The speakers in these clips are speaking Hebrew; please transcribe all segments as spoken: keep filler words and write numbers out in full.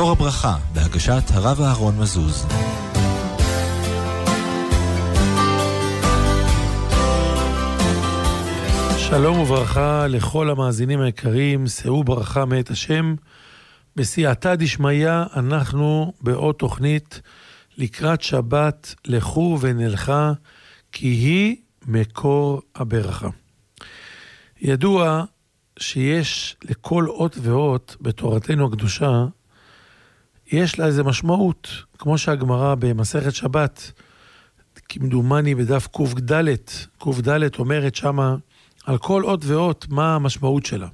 מקור הברכה, בהגשת הרב אהרון מזוז. שלום וברכה לכל המאזינים היקרים, שאו ברכה מאת השם. בסייעתא דשמיא אנחנו בעוד תוכנית לקראת שבת, לכו ונלכה, כי היא מקור הברכה. ידוע שיש לכל אות ואות בתורתנו הקדושה, יש לה איזה משמעות, כמו שהגמרא במסכת שבת, כמדומני בדף ק"ד, ק"ד אומרת שמה, על כל אות ואות מה המשמעות שלה.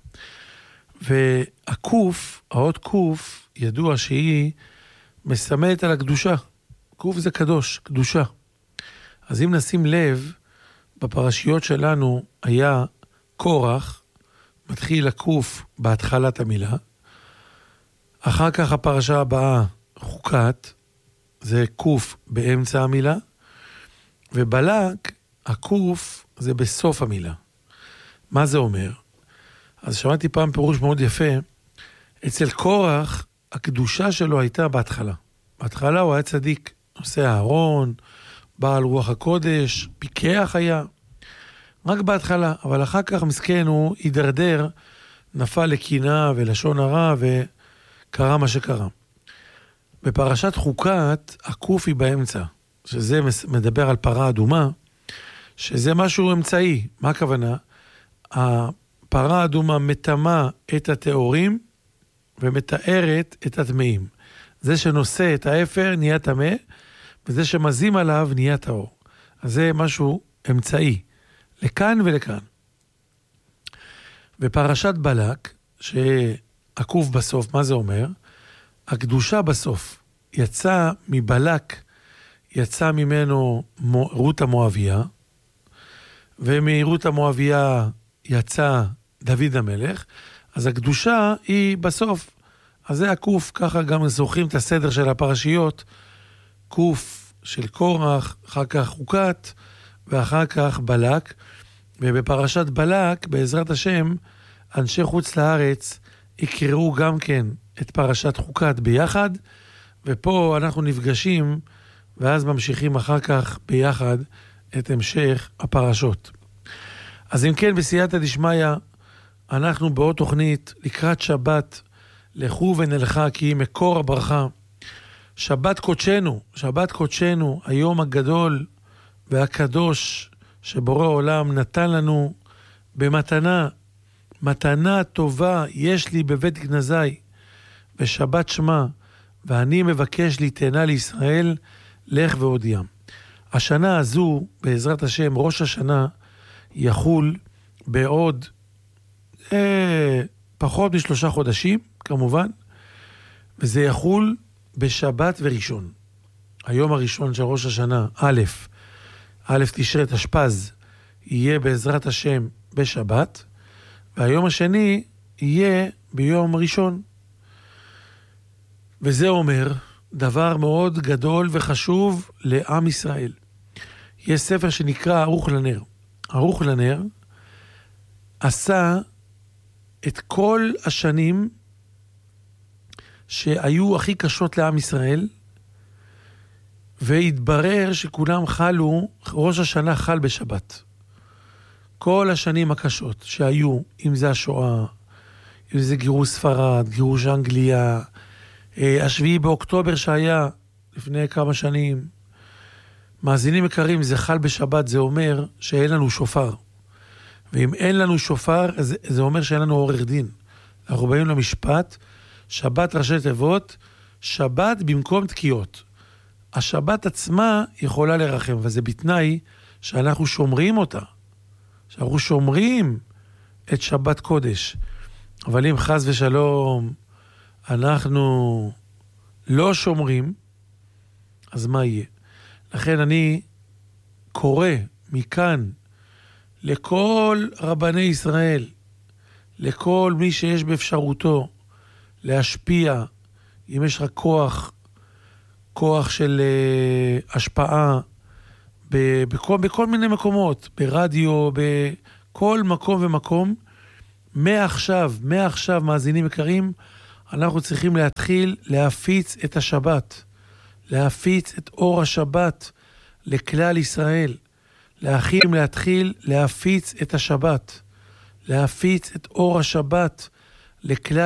והקוף, האות קוף, ידוע שהיא מסמלת על הקדושה. קוף זה קדוש, קדושה. אז אם נשים לב, בפרשיות שלנו היה קורח, מתחיל הקוף בהתחלת המילה, אחר כך הפרשה הבאה חוקת, זה קוף באמצע המילה, ובלק, הקוף זה בסוף המילה. מה זה אומר? אז שמעתי פעם פירוש מאוד יפה, אצל קורח, הקדושה שלו הייתה בהתחלה. בהתחלה הוא היה צדיק, נושא הארון, בעל רוח הקודש, פיקח היה, רק בהתחלה, אבל אחר כך מסכן הוא הידרדר, נפל לקינה ולשון הרע וקרה מה שקרה. בפרשת חוקת, הקוף היא באמצע, שזה מדבר על פרה אדומה, שזה משהו אמצעי. מה הכוונה? הפרה האדומה מטמאה את התאורים ומתארת את הטמאים. זה שנושא את האפר נהיה טמא, וזה שמזים עליו נהיה טהור. אז זה משהו אמצעי, לכאן ולכאן. בפרשת בלק, שעקוף בסוף, מה זה אומר? הקדושה בסוף, יצא מבלק, יצא ממנו רות המואביה, ומרות המואביה יצא דוד המלך, אז הקדושה היא בסוף. אז זה הקוף, ככה גם זוכרים את הסדר של הפרשיות, קוף של קורח, אחר כך חוקת, ואחר כך בלק, ובפרשת בלק, בעזרת השם, אנשי חוץ לארץ יקראו גם כן את פרשת חוקת ביחד, ופה אנחנו נפגשים, ואז ממשיכים אחר כך ביחד את המשך הפרשות. אז אם כן, בסייעתא דשמיא, אנחנו בעוד תוכנית לקראת שבת, לכו ונלכה, כי היא מקור הברכה. שבת קודשנו, שבת קודשנו, היום הגדול והקדוש שבורא עולם נתן לנו במתנה, מתנה טובה יש לי בבית גנזי, ושבת שמה, ואני מבקש ליתנה לישראל, לך והודיעם. השנה הזו, בעזרת השם, ראש השנה, יחול בעוד אה, פחות משלושה חודשים, כמובן, וזה יחול בשבת וראשון. היום הראשון של ראש השנה, א', א' תשרי תשפ"ז, יהיה בעזרת השם בשבת, והיום השני יהיה ביום ראשון. וזה אומר דבר מאוד גדול וחשוב לעם ישראל. יש ספר שנקרא ערוך לנר. ערוך לנר עשה את כל השנים שהיו הכי קשות לעם ישראל, והתברר שכולם חלו, ראש השנה חל בשבת. כל השנים הקשות שהיו, אם זה השואה, אם זה גירוש ספרד, גירוש אנגליה, השביעי באוקטובר שהיה לפני כמה שנים, מאזינים יקרים, זה חל בשבת, זה אומר שאין לנו שופר. ואם אין לנו שופר, זה, זה אומר שאין לנו עורך דין. אנחנו באים למשפט, שבת ראשי תיבות, שבת במקום תקיעות. השבת עצמה יכולה לרחם, וזה בתנאי שאנחנו שומרים אותה. שאנחנו שומרים את שבת קודש. אבל אם חס ושלום אנחנו לא שומרים, אז מה יהיה? לכן אני קורא מכאן לכל רבני ישראל, לכל מי שיש באפשרותו להשפיע, אם יש לך כוח, כוח של uh, השפעה, ב- בכל, בכל מיני מקומות, ברדיו, בכל מקום ומקום, מעכשיו, מעכשיו מאזינים יקרים, אנחנו צריכים להתחיל להפיץ את השבת, להפיץ את אור השבת לכלל ישראל. לאחים להתחיל להפיץ את השבת, להפיץ את אור השבת לכלל